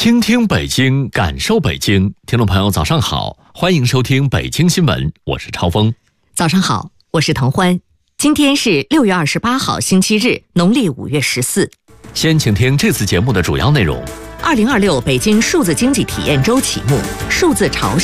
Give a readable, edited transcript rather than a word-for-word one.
倾听北京，感受北京。听众朋友早上好，欢迎收听北京新闻，我是超峰。 早上好，我是滕欢。今天是6月28号星期日，农历5月14。 先请听这次节目的主要内容。 2026北京数字经济体验周启幕，数字潮